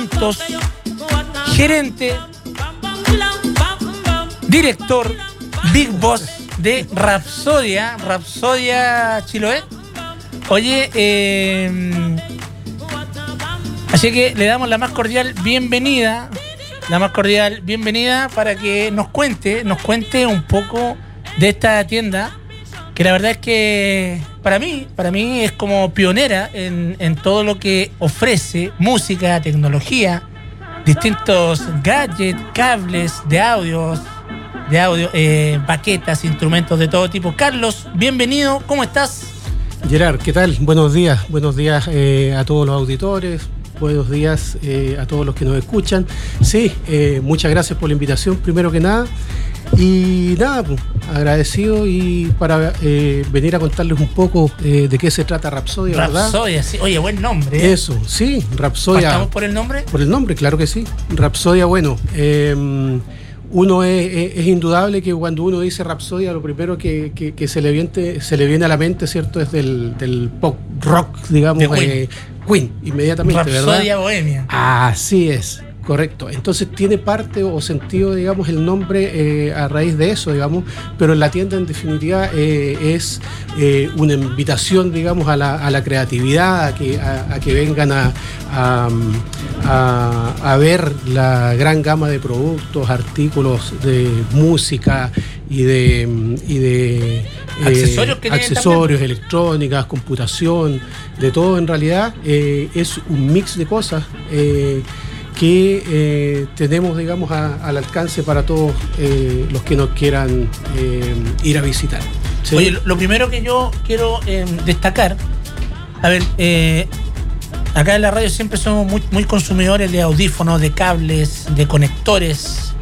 Barrientos, gerente, director, Big Boss de Rapsodia Chiloé. Oye, así que le damos la más cordial bienvenida para que nos cuente un poco de esta tienda, que la verdad es que para mí es como pionera en todo lo que ofrece música, tecnología, distintos gadgets, cables de audio, baquetas, instrumentos de todo tipo. Carlos, bienvenido, ¿cómo estás? Gerard, ¿qué tal? Buenos días a todos los auditores, buenos días a todos los que nos escuchan. Sí, muchas gracias por la invitación, primero que nada. Y nada, pues, agradecido y para venir a contarles un poco de qué se trata Rapsodia, ¿verdad? Rapsodia, sí. Oye, buen nombre. Eso, sí, Rapsodia. ¿Partamos por el nombre? Por el nombre, claro que sí. Rapsodia, bueno, uno es indudable que cuando uno dice Rapsodia, lo primero que se le viene a la mente, ¿cierto? Es del pop rock, digamos, Queen, inmediatamente, Rapsodia, ¿verdad? Rapsodia Bohemia. Así es. Correcto, entonces tiene parte o sentido, digamos, el nombre a raíz de eso, digamos, pero en la tienda en definitiva es una invitación, digamos, a la creatividad, a que vengan a ver la gran gama de productos, artículos de música y de accesorios, electrónicas, computación, de todo en realidad. Es un mix de cosas que tenemos, digamos, al alcance para todos los que nos quieran ir a visitar. ¿Sí? Oye, lo primero que yo quiero destacar, a ver, acá en la radio siempre somos muy consumidores de audífonos, de cables, de conectores,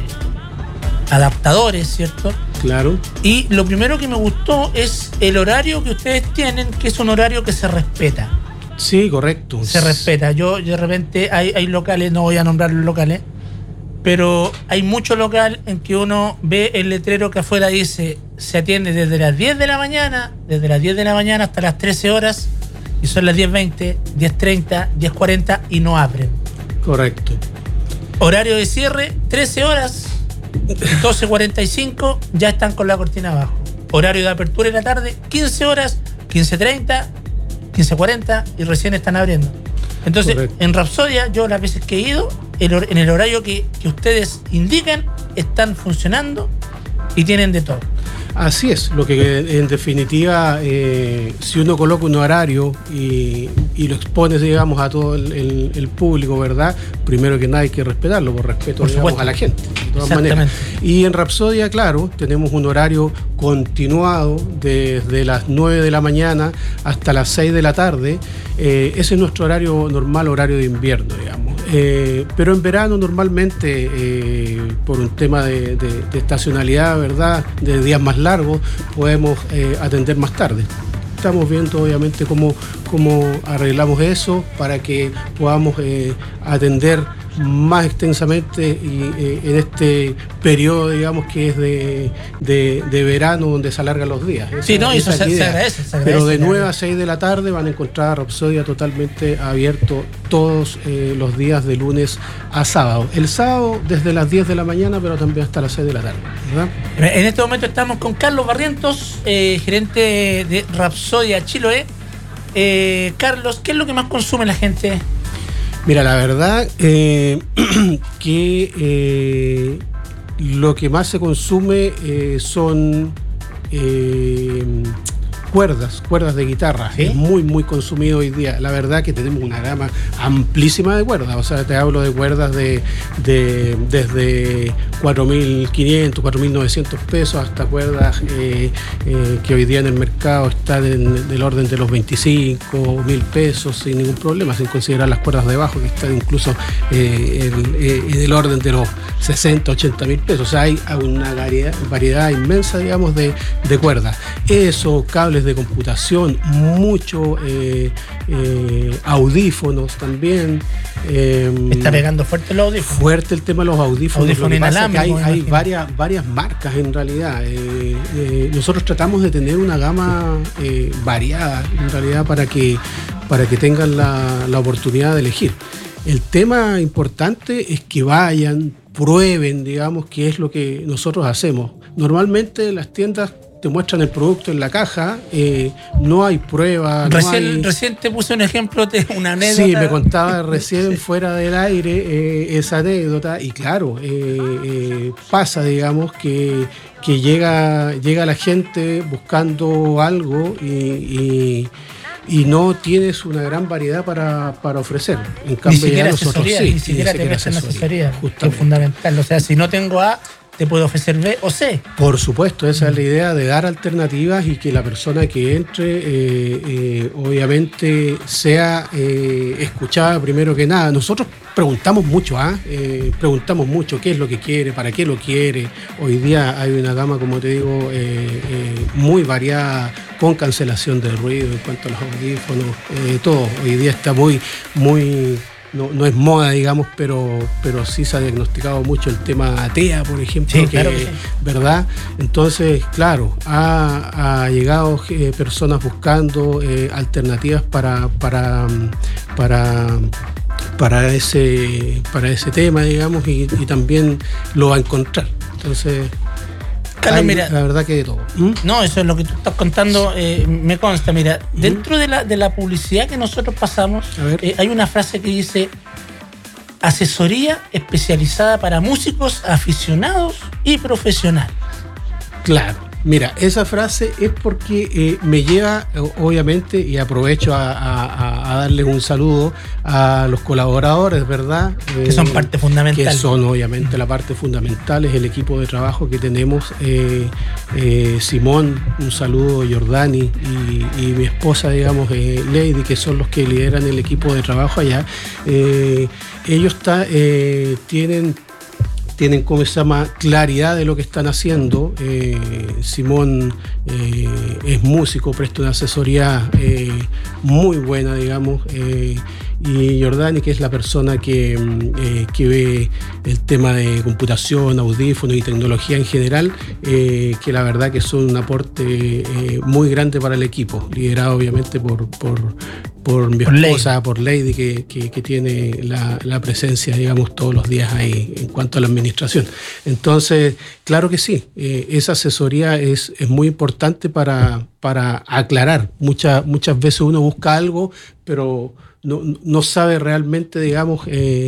adaptadores, ¿cierto? Claro. Y lo primero que me gustó es el horario que ustedes tienen, que es un horario que se respeta. Sí, correcto. Se respeta. Yo de repente hay locales, no voy a nombrar los locales, pero hay mucho local en que uno ve el letrero que afuera dice se atiende desde las 10 de la mañana hasta las 13 horas y son las 10:20, 10:30, 10:40 y no abren. Correcto. Horario de cierre, 13 horas, 12:45 ya están con la cortina abajo. Horario de apertura en la tarde, 15 horas, 15:30, 15:40 y recién están abriendo. Entonces, correcto. En Rapsodia, yo las veces que he ido, en el horario que ustedes indican, están funcionando y tienen de todo. Así es, lo que en definitiva, si uno coloca un horario y lo expone, digamos, a todo el público, ¿verdad? Primero que nada hay que respetarlo, por respeto, digamos, a la gente, de todas maneras. Y en Rapsodia, claro, tenemos un horario continuado desde las 9 de la mañana hasta las 6 de la tarde. Ese es nuestro horario normal, horario de invierno, digamos. Pero en verano normalmente, por un tema de estacionalidad, ¿verdad?, de días más largos, podemos atender más tarde. Estamos viendo obviamente cómo arreglamos eso para que podamos atender más extensamente y en este periodo, digamos, que es de verano, donde se alargan los días. Sí, no, eso se agradece. Pero de 9 a 6 de la tarde van a encontrar a Rapsodia totalmente abierto todos los días de lunes a sábado. El sábado desde las 10 de la mañana, pero también hasta las 6 de la tarde, ¿verdad? En este momento estamos con Carlos Barrientos, gerente de Rapsodia Chiloé. Carlos, ¿qué es lo que más consume la gente? Mira, la verdad que lo que más se consume son cuerdas de guitarra. ¿Sí? Es muy consumido hoy día. La verdad que tenemos una gama amplísima de cuerdas. O sea, te hablo de cuerdas desde 4.500, 4.900 pesos hasta cuerdas que hoy día en el mercado están del orden de los 25.000 pesos sin ningún problema, sin considerar las cuerdas de bajo que están incluso en el orden de los 60, 80.000 pesos. O sea, hay una variedad inmensa, digamos, de cuerdas. Eso, cables de computación, mucho audífonos también. Está pegando fuerte los audífonos. Fuerte el tema de los audífonos. Audífonos inalámbricos. Hay varias marcas en realidad. Nosotros tratamos de tener una gama variada en realidad para que tengan la oportunidad de elegir. El tema importante es que vayan, prueben, digamos, qué es lo que nosotros hacemos. Normalmente las tiendas te muestran el producto en la caja, no hay prueba. Recién te puse un ejemplo de una anécdota. Sí, me contaba recién fuera del aire esa anécdota, y claro, pasa, digamos, que llega la gente buscando algo y no tienes una gran variedad para ofrecer. En cambio, ya nosotros sí. Ni siquiera te prestan asesoría, que es fundamental. O sea, si no tengo A, te puedo ofrecer B o C. Por supuesto, esa es la idea, de dar alternativas y que la persona que entre obviamente sea escuchada primero que nada. Nosotros preguntamos mucho, preguntamos mucho qué es lo que quiere, para qué lo quiere. Hoy día hay una gama, como te digo, muy variada, con cancelación del ruido en cuanto a los audífonos, todo. Hoy día está muy no es moda, digamos, pero sí se ha diagnosticado mucho el tema TEA, por ejemplo, sí, claro que sí. ¿Verdad? Entonces, claro, ha llegado personas buscando alternativas para ese tema, digamos, y también lo va a encontrar. Entonces, Carlos, mira, la verdad que de todo. No, eso es lo que tú estás contando, me consta. Mira, dentro de la publicidad que nosotros pasamos, hay una frase que dice: asesoría especializada para músicos, aficionados y profesionales. Claro. Mira, esa frase es porque me lleva, obviamente, y aprovecho a darle un saludo a los colaboradores, ¿verdad? Que son parte fundamental. Que son, obviamente, la parte fundamental, es el equipo de trabajo que tenemos. Simón, un saludo, Jordani y mi esposa, digamos, Lady, que son los que lideran el equipo de trabajo allá. Ellos tienen, ¿cómo se llama?, claridad de lo que están haciendo. Simón es músico, presta una asesoría muy buena, digamos, y Jordani, que es la persona que ve el tema de computación, audífonos y tecnología en general, que la verdad que son un aporte muy grande para el equipo, liderado obviamente por mi esposa, por Lady, que tiene la presencia, digamos, todos los días ahí en cuanto a la administración. Entonces, claro que sí, esa asesoría es muy importante para aclarar. Muchas veces uno busca algo, pero no sabe realmente, digamos,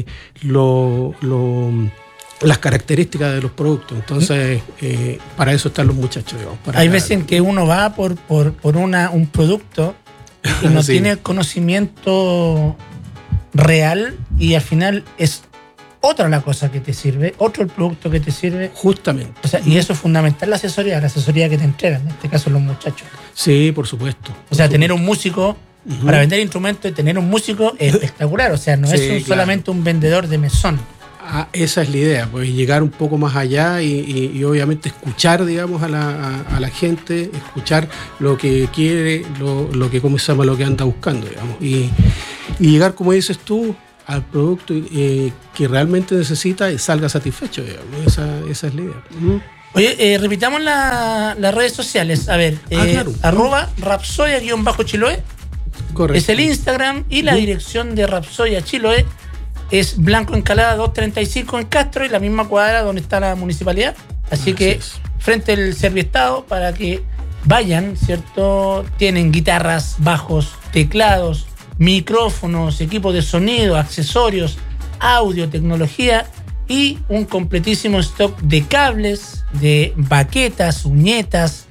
las características de los productos. Entonces, para eso están los muchachos, digamos. Hay veces en que uno va por un producto y no sí. tiene conocimiento real, y al final es otra la cosa que te sirve, otro el producto que te sirve. Justamente. O sea, y eso es fundamental, la asesoría que te entregan, en este caso los muchachos. Sí, por supuesto. O sea, tener un músico para vender instrumentos, y tener un músico es espectacular. O sea, no es solamente un vendedor de mesón. Esa es la idea, pues llegar un poco más allá y obviamente escuchar, digamos, a la gente, escuchar lo que quiere, lo que, ¿cómo se llama?, lo que anda buscando, digamos, y llegar, como dices tú, al producto que realmente necesita y salga satisfecho, digamos. Esa es la idea. Oye, repitamos las redes sociales. A ver, claro. @Rapsodia_Chiloé. Correcto. Es el Instagram, y la dirección de Rapsodia Chiloé es Blanco Encalada 235 en Castro, y la misma cuadra donde está la municipalidad. Así que frente al Serviestado, para que vayan, ¿cierto? Tienen guitarras, bajos, teclados, micrófonos, equipos de sonido, accesorios, audio, tecnología, y un completísimo stock de cables, de baquetas, uñetas,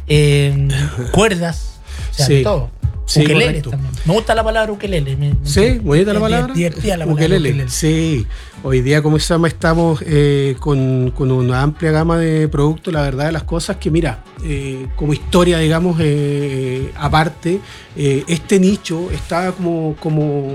cuerdas, o sea, de todo. Sí, ukeleles también. Me gusta la palabra ukelele. Sí, bonita la palabra. Divertida la palabra ukelele. Sí, hoy día, como se llama, estamos con una amplia gama de productos. La verdad de las cosas que, mira, como historia, digamos, aparte, este nicho estaba como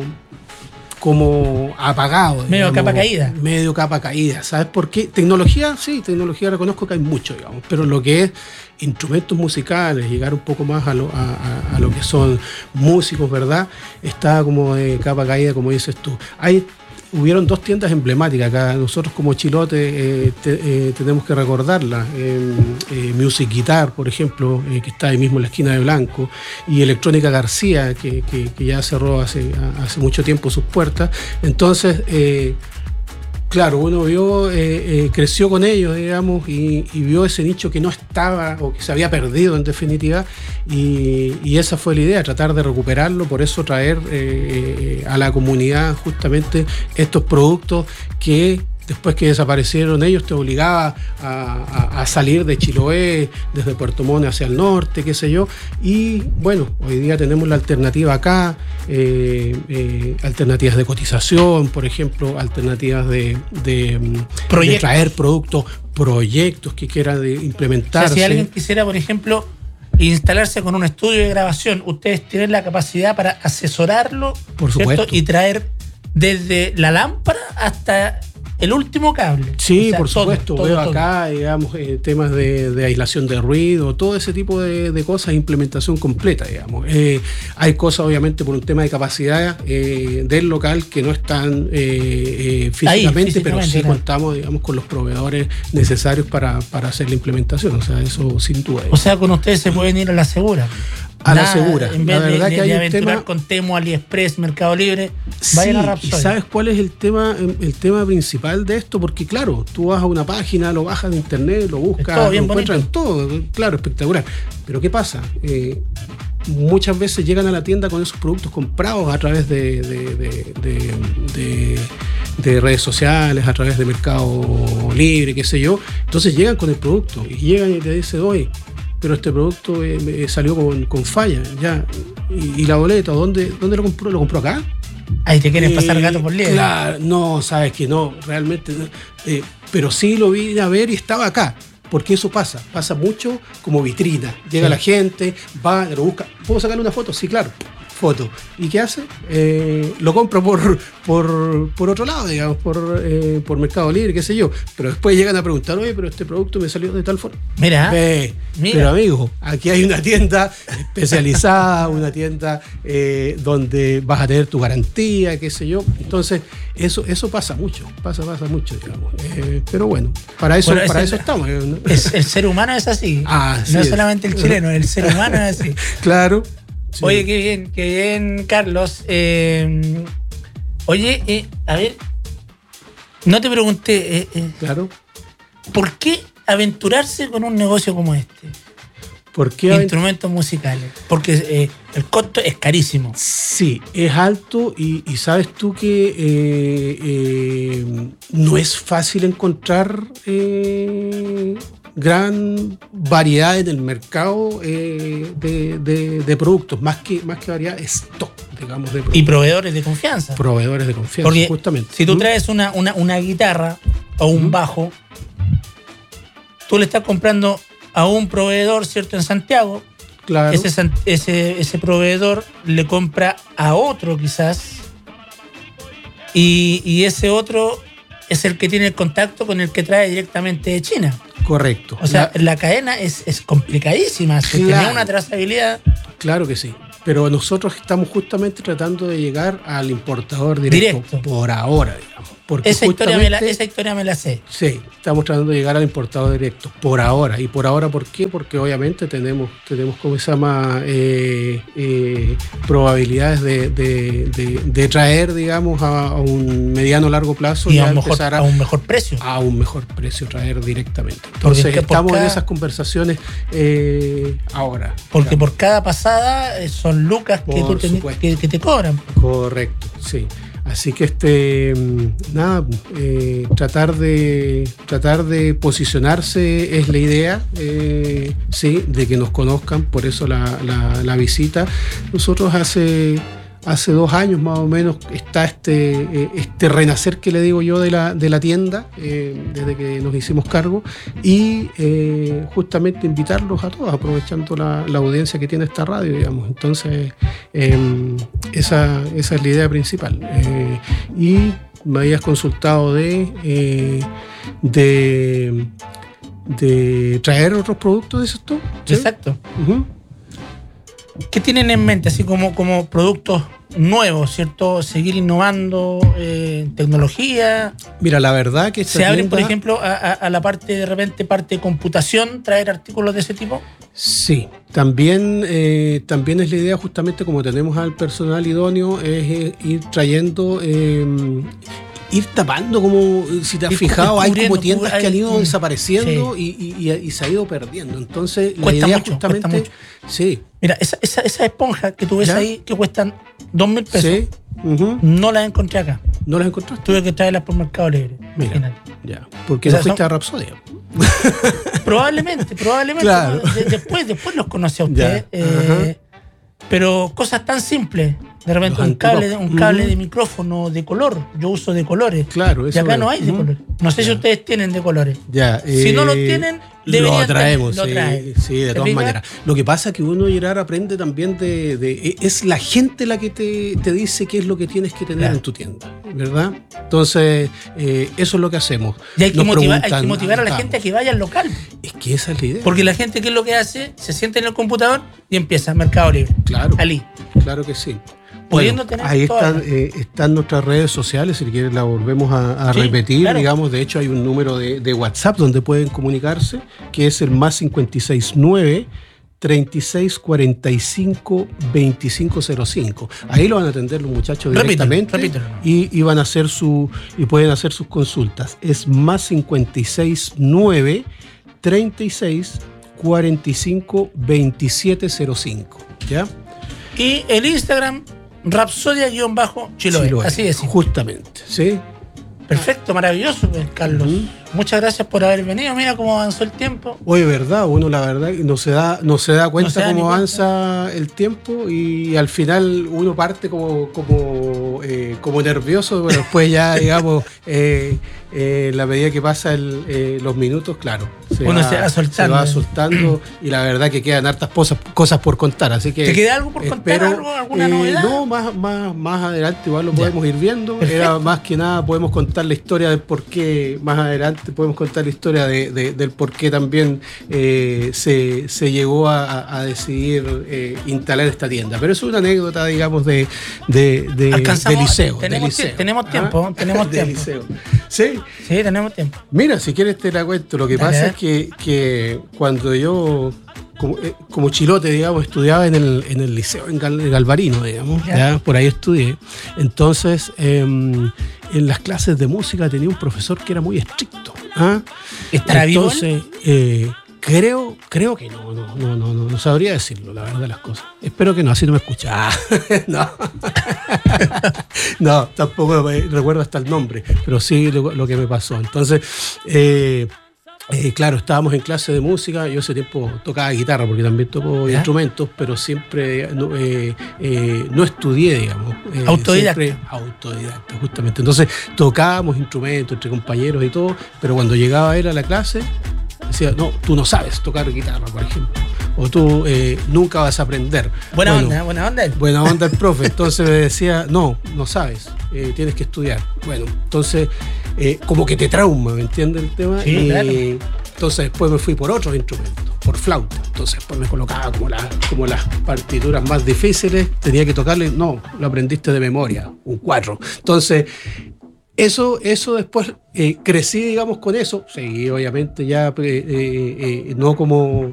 apagado. Medio capa caída. Medio capa caída. ¿Sabes por qué? Tecnología, sí, tecnología reconozco que hay mucho, digamos, pero lo que es instrumentos musicales, llegar un poco más a lo que son músicos, ¿verdad? Está como de capa caída, como dices tú. Hay hubieron 2 tiendas emblemáticas acá. Nosotros como Chilote tenemos que recordarlas. Music Guitar, por ejemplo, que está ahí mismo en la esquina de Blanco, y Electrónica García, que ya cerró hace mucho tiempo sus puertas. Entonces, claro, uno vio, creció con ellos, digamos, y vio ese nicho que no estaba o que se había perdido en definitiva, y esa fue la idea, tratar de recuperarlo, por eso traer a la comunidad justamente estos productos que después que desaparecieron ellos te obligaba a salir de Chiloé, desde Puerto Montt hacia el norte, qué sé yo, y bueno, hoy día tenemos la alternativa acá, alternativas de cotización, por ejemplo, alternativas de traer proyectos que quieran implementarse. O sea, si alguien quisiera, por ejemplo, instalarse con un estudio de grabación, ustedes tienen la capacidad para asesorarlo, por supuesto, ¿cierto? Y traer desde la lámpara hasta el último cable. Sí, o sea, por supuesto. Veo acá, digamos, temas de aislación de ruido, todo ese tipo de cosas, implementación completa, digamos. Hay cosas, obviamente, por un tema de capacidad del local que no están físicamente, pero sí contamos, digamos, con los proveedores necesarios para hacer la implementación. O sea, eso sin duda. O sea, con ustedes se pueden ir a la segura. La segura. En vez de aventurar con Temu, AliExpress, Mercado Libre, vayan a Rhapsody. ¿Y sabes cuál es el tema principal de esto? Porque claro, tú vas a una página, lo bajas de internet, lo buscas, lo encuentras en todo, claro, espectacular. Pero ¿qué pasa? Muchas veces llegan a la tienda con esos productos comprados a través de redes sociales, a través de Mercado Libre, qué sé yo. Entonces llegan con el producto y llegan y te dicen, oye, pero este producto salió con falla, ya. Y la boleta, ¿dónde lo compró? ¿Lo compró acá? Ahí te quieren pasar gato por liebre. Claro, no, sabes que no, realmente. Pero sí lo vi a ver y estaba acá. Porque eso pasa mucho como vitrina. Llega la gente, va, lo busca. ¿Puedo sacarle una foto? Sí, claro. Foto. ¿Y qué hace? Lo compra por otro lado, digamos, por Mercado Libre, qué sé yo. Pero después llegan a preguntar, oye, pero este producto me salió de tal forma. Mira. Pero amigo, aquí hay una tienda especializada, una tienda donde vas a tener tu garantía, qué sé yo. Entonces, eso pasa mucho, digamos. Pero bueno, para eso estamos. El ser humano es así. No es solamente el chileno, el ser humano es así. Claro. Sí. Oye, qué bien, Carlos. Oye, a ver, no te pregunté. Claro. ¿Por qué aventurarse con un negocio como este? ¿Por qué instrumentos musicales? Porque el costo es carísimo. Sí, es alto y sabes tú que no es fácil encontrar gran variedad en el mercado de productos, más que variedad, stock, digamos. Y proveedores de confianza. Proveedores de confianza, porque justamente. Si tú traes una guitarra o un bajo, tú le estás comprando a un proveedor, ¿cierto?, en Santiago. Claro. Ese proveedor le compra a otro quizás, y ese otro es el que tiene el contacto con el que trae directamente de China. Correcto. O sea, la cadena es complicadísima. Si tiene una trazabilidad. Claro que sí. Pero nosotros estamos justamente tratando de llegar al importador directo. Por ahora, digamos. Porque esa historia me la sé. Sí, estamos tratando de llegar al importador directo por ahora. ¿Y por ahora por qué? Porque obviamente tenemos ¿cómo se llama? Probabilidades de traer, digamos, a un mediano largo plazo y a un mejor precio. A un mejor precio traer directamente. Entonces estamos en esas conversaciones ahora. Porque digamos, por cada pasada son lucas que te cobran. Correcto, sí. Así que tratar de posicionarse es la idea, sí, de que nos conozcan, por eso la visita. Nosotros hace 2 años más o menos está este renacer que le digo yo de la tienda, desde que nos hicimos cargo, y justamente invitarlos a todos, aprovechando la audiencia que tiene esta radio, digamos. Entonces, esa es la idea principal. Y me habías consultado de traer otros productos de esto. ¿Sí? Exacto. Uh-huh. ¿Qué tienen en mente, así como productos nuevos, ¿cierto? Seguir innovando en tecnología. Mira, la verdad que ¿Se abren, por ejemplo, a la parte de repente, parte de computación, traer artículos de ese tipo? Sí, también es la idea, justamente como tenemos al personal idóneo, es ir trayendo, ir tapando, como si te has fijado, hay como tiendas que han ido desapareciendo, sí, y se ha ido perdiendo. Entonces, cuesta la idea mucho, justamente... cuesta mucho. Sí. Mira, esa esponja que tú ves ahí, que cuestan 2.000 pesos, sí. No las encontré acá. ¿No las encontraste? Tuve que traerlas por Mercado Libre. Mira, ya. Porque no fuiste a Rapsodia. Probablemente. Claro. Después los conocí a ustedes. Pero cosas tan simples. De repente un cable de micrófono de color. Yo uso de colores. Claro, eso. Y acá no hay de colores. No sé si ustedes tienen de colores. Ya. Si no lo tienen, lo traemos. Sí, de todas maneras. Lo que pasa es que uno, Gerard, aprende también es la gente la que te dice qué es lo que tienes que tener en tu tienda, ¿verdad? Entonces, eso es lo que hacemos. Y hay que motivar a la gente a que vaya al local. Es que esa es la idea. Porque la gente, ¿qué es lo que hace? Se sienta en el computador y empieza Mercado Libre. Claro. Ali. Claro que sí. Pudiendo tener ahí están nuestras redes sociales, si quieres la volvemos a repetir, claro. Digamos, de hecho hay un número de WhatsApp donde pueden comunicarse, que es el +569 3645 2505. Ahí lo van a atender los muchachos directamente. Repítelo. Y van a hacer pueden hacer sus consultas. Es +569 3645 2705. ¿Ya? Y el Instagram, Rapsodia_Chiloé. Así es. Justamente, ¿sí? Perfecto, maravilloso, pues, Carlos. Muchas gracias por haber venido. Mira cómo avanzó el tiempo. Oye, verdad, uno la verdad no se da cuenta cómo avanza el tiempo, y al final uno parte como nervioso, pero después ya, digamos, la medida que pasa los minutos, claro, se va soltando, y la verdad que quedan hartas cosas por contar, así que... ¿Te queda algo por contar? ¿Alguna novedad? No, más adelante igual lo podemos ir viendo. Perfecto. Era más que nada, podemos contar la historia del por qué más adelante. Podemos contar la historia del por qué también se llegó a decidir instalar esta tienda. Pero es una anécdota, digamos, de liceo. Tenemos tiempo. Liceo. ¿Sí? Sí, tenemos tiempo. Mira, si quieres te la cuento. Lo que pasa es que cuando yo... Como chilote, digamos, estudiaba en el liceo, en Galvarino, digamos, ya por ahí estudié. Entonces, en las clases de música tenía un profesor que era muy estricto. ¿Estará vivo? Entonces, creo que no sabría decirlo, la verdad de las cosas. Espero que no, así no me escucha. No, tampoco recuerdo hasta el nombre, pero sí lo que me pasó. Entonces, claro, estábamos en clase de música. Yo ese tiempo tocaba guitarra, porque también toco instrumentos, pero siempre no estudié, digamos. Autodidacta, justamente. Entonces tocábamos instrumentos entre compañeros y todo, pero cuando llegaba él a la clase, decía, no, tú no sabes tocar guitarra, por ejemplo, o tú nunca vas a aprender. Buena onda. Buena onda el profe. Entonces me decía, no sabes, tienes que estudiar. Bueno, entonces como que te trauma, ¿me entiendes el tema? Sí, claro. Entonces después me fui por otros instrumentos, por flauta. Entonces después me colocaba como las partituras más difíciles, tenía que tocarle, no, lo aprendiste de memoria, un 4. Entonces eso después crecí, digamos, con eso. Seguí, obviamente, ya no como...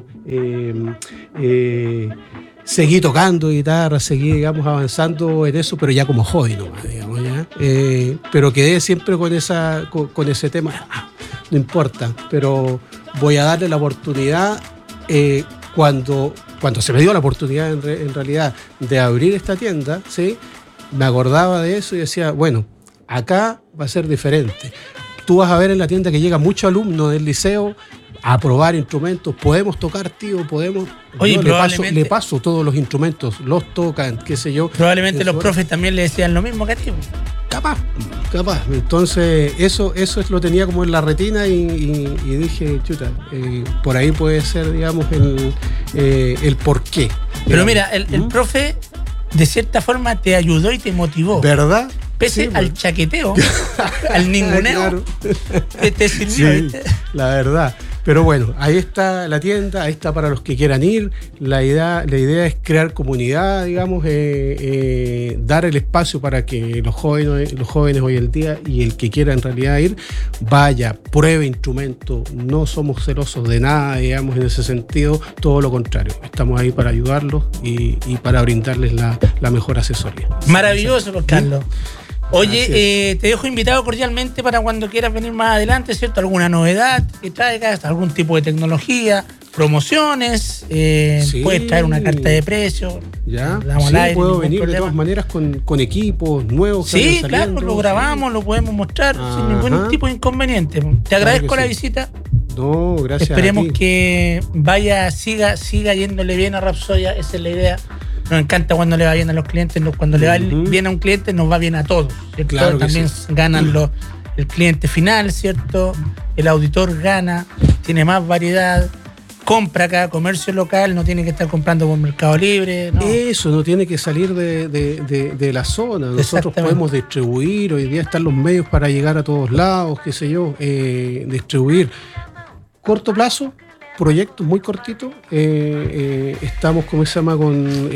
seguí tocando guitarra, seguí, digamos, avanzando en eso, pero ya como hobby nomás, digamos, ya. Pero quedé siempre con ese tema. No importa, pero voy a darle la oportunidad cuando se me dio la oportunidad en realidad de abrir esta tienda, ¿sí? Me acordaba de eso y decía, bueno, acá va a ser diferente. Tú vas a ver en la tienda que llega mucho alumno del liceo a probar instrumentos. Podemos tocar, tío, podemos. Oye, le paso todos los instrumentos, los tocan, qué sé yo. Probablemente los profes también le decían lo mismo que a ti. Capaz. Entonces, eso lo tenía como en la retina y dije, chuta, por ahí puede ser, digamos, el porqué. Pero mira, el profe de cierta forma te ayudó y te motivó. ¿Verdad? Pese al chaqueteo, al ninguneo, claro. que te sirvió. Sí, la verdad. Pero bueno, ahí está la tienda, ahí está para los que quieran ir. La idea es crear comunidad, digamos, dar el espacio para que los jóvenes hoy en día y el que quiera en realidad ir, vaya, pruebe instrumentos. No somos celosos de nada, digamos, en ese sentido, todo lo contrario. Estamos ahí para ayudarlos y para brindarles la mejor asesoría. Maravilloso, pues, Carlos. Oye, te dejo invitado cordialmente para cuando quieras venir más adelante, ¿cierto? ¿Alguna novedad que traigas? ¿Algún tipo de tecnología? ¿Promociones? Sí. ¿Puedes traer una carta de precio? Ya, sí, puedo venir problema. De todas maneras con equipos nuevos. Sí, claro, lo grabamos, lo podemos mostrar sin ningún tipo de inconveniente. Te agradezco la visita. No, gracias. Esperemos que siga yéndole bien a Rapsodia, esa es la idea. Nos encanta cuando le va bien a los clientes, cuando le va bien a un cliente nos va bien a todos, ¿cierto? Claro, también ganan el cliente final, ¿cierto? El auditor gana, tiene más variedad, compra acá, comercio local, no tiene que estar comprando por Mercado Libre, ¿no? Eso, no tiene que salir de la zona. Nosotros podemos distribuir, hoy día están los medios para llegar a todos lados, qué sé yo, distribuir. Corto plazo, proyectos muy cortitos. Estamos, ¿cómo se llama?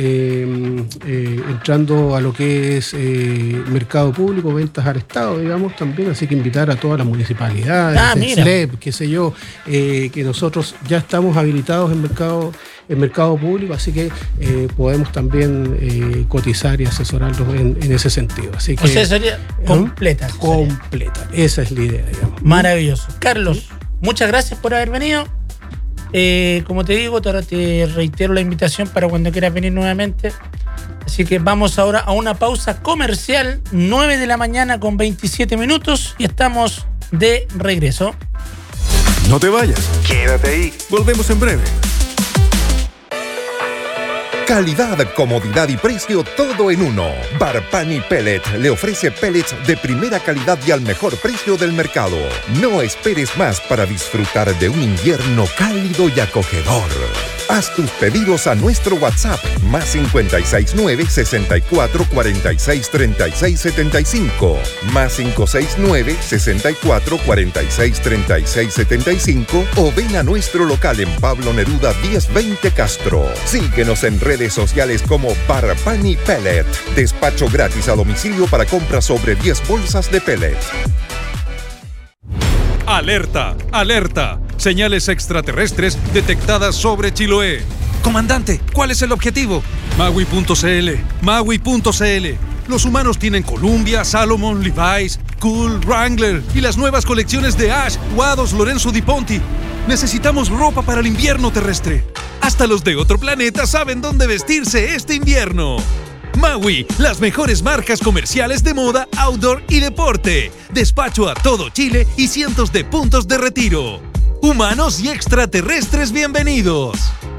Entrando a lo que es mercado público, ventas al Estado, digamos, también. Así que invitar a todas las municipalidades, SLEP, qué sé yo, que nosotros ya estamos habilitados en mercado público, así que podemos también cotizar y asesorarlos en ese sentido. Así que, sería completa. Completa, esa es la idea, digamos. Maravilloso. Carlos, muchas gracias por haber venido. Como te digo, te reitero la invitación para cuando quieras venir nuevamente. Así que vamos ahora a una pausa comercial, 9 de la mañana con 27 minutos y estamos de regreso. No te vayas, quédate ahí. Volvemos en breve. Calidad, comodidad y precio, todo en uno. Barpani Pellet le ofrece pellets de primera calidad y al mejor precio del mercado. No esperes más para disfrutar de un invierno cálido y acogedor. Haz tus pedidos a nuestro WhatsApp, más 569-6446-3675, más 569-6446-3675 o ven a nuestro local en Pablo Neruda 1020 Castro. Síguenos en redes sociales como Barpani Pellet. Despacho gratis a domicilio para compras sobre 10 bolsas de pellet. ¡Alerta! ¡Alerta! Señales extraterrestres detectadas sobre Chiloé. Comandante, ¿cuál es el objetivo? Maui.cl. Maui.cl. Los humanos tienen Columbia, Salomon, Levi's, Cool, Wrangler y las nuevas colecciones de Ash, Wados, Lorenzo Di Ponti. Necesitamos ropa para el invierno terrestre. Hasta los de otro planeta saben dónde vestirse este invierno. Maui, las mejores marcas comerciales de moda, outdoor y deporte. Despacho a todo Chile y cientos de puntos de retiro. Humanos y extraterrestres, bienvenidos.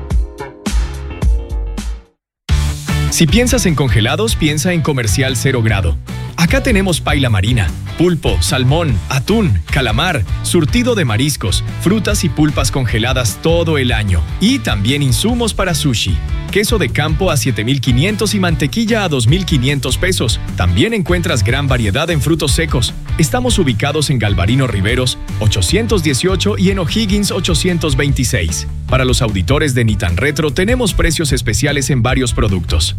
Si piensas en congelados, piensa en Comercial 0 Grado. Acá tenemos paila marina, pulpo, salmón, atún, calamar, surtido de mariscos, frutas y pulpas congeladas todo el año. Y también insumos para sushi. Queso de campo a 7,500 y mantequilla a 2,500 pesos. También encuentras gran variedad en frutos secos. Estamos ubicados en Galvarino Riveros, 818 y en O'Higgins, 826. Para los auditores de Nitan Retro tenemos precios especiales en varios productos.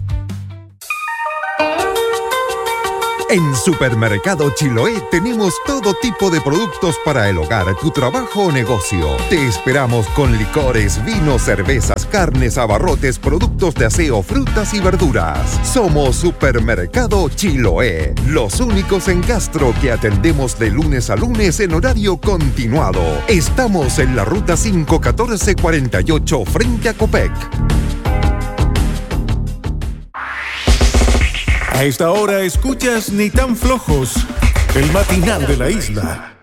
En Supermercado Chiloé tenemos todo tipo de productos para el hogar, tu trabajo o negocio. Te esperamos con licores, vinos, cervezas, carnes, abarrotes, productos de aseo, frutas y verduras. Somos Supermercado Chiloé, los únicos en Castro que atendemos de lunes a lunes en horario continuado. Estamos en la ruta 51448 frente a Copec. A esta hora escuchas Ni tan flojos, el matinal de la isla.